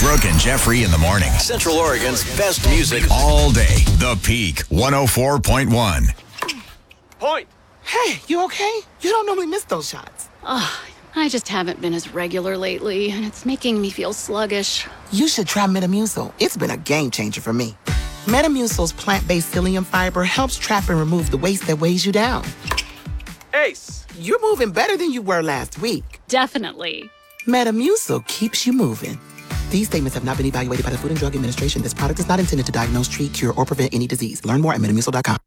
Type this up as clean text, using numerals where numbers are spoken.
Brooke and Jeffrey in the morning. Central Oregon's best music all day. The Peak 104.1. Point. Hey, you okay? You don't normally miss those shots. I just haven't been as regular lately, and it's making me feel sluggish. You should try Metamucil. It's been a game changer for me. Metamucil's plant-based psyllium fiber helps trap and remove the waste that weighs you down. Ace. You're moving better than you were last week. Definitely. Metamucil keeps you moving. These statements have not been evaluated by the Food and Drug Administration. This product is not intended to diagnose, treat, cure, or prevent any disease. Learn more at Metamucil.com.